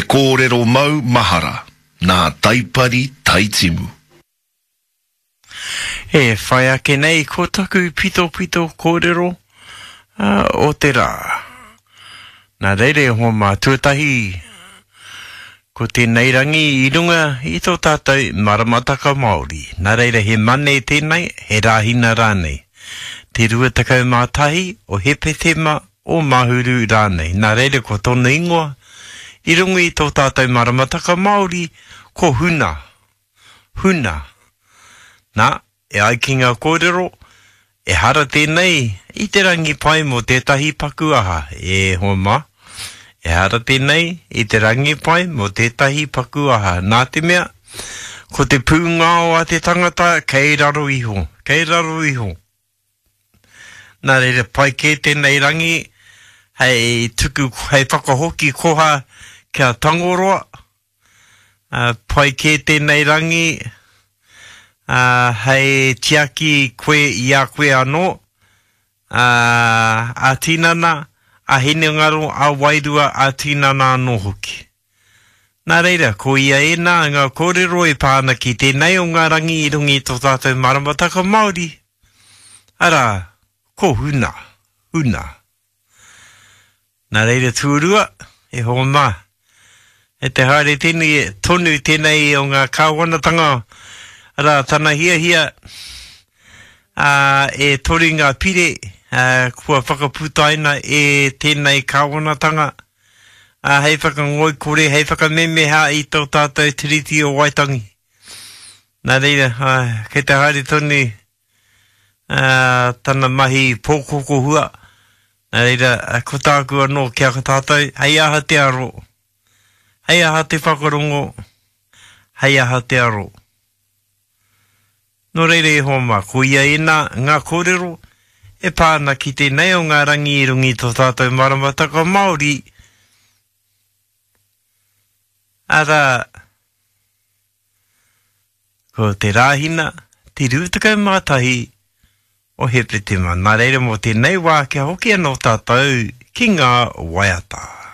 kōrero mau mahara, nā taipari taitimu. E whai ake nei, ko taku pito kōrero o te rā. Nā reire ho mā tuatahi, ko tēnei rangi I runga I tō tātou maramataka Māori. Nā reire he mane tēnei, he rāhina rānei. Te ruatakau mātahi o he petema o mahuru rānei. Nā reire ko tōna ingoa, I runga I tō tātou maramataka Māori, ko huna. Huna. Nā, e ai ki ngā kōrero, e hara tēnei, I te rangi pai mo tētahi pakuaha, e homa. E hara tēnei, I te rangi pai mo tētahi pakuaha. Nā te mea, ko te pūngā o a te tangata, kei raro iho, kei raro iho. Nā reira pai ke tēnei rangi, hei tuku, hei whakahoki koha kia tangoroa. Pai ke tēnei rangi, hei tiaki koe I a koe anō, a tinana, a hene ngaro, a wairua, a tinana anō hoki. Nā reira, ko ia e nā ngā kōrero e pāna ki tēnei o ngā rangi I rungi tō tātou maramataka Māori. Ara, ko huna, huna. Nā reira tūrua, e ho mā. E te haere tēnei, tonu tēnei o ngā kāwanatanga, ara tana hia, e tori ngā pire, kua whakaputaina e tēnei kāwanatanga, hei whakangoi kore, hei whakamemehā I tō tātou tiriti o Waitangi. Nā reira, kei te haere tonu, tana mahi pōkoko hua, nā reira, ko tāku anō kia ka tātou, hei aha te aro, hei aha te whakarongo, hei aha te aro. No reire e homa, ko ia e nā ngā kōrero, e pāna ki tēnei o ngā rangi I rungi tō tātou maramataka Māori. Ara, ko te rāhina, te rūtakau mātahi o he pretema. Nā reire mo tēnei wā kia hoki anō tātou ki ngā waiata.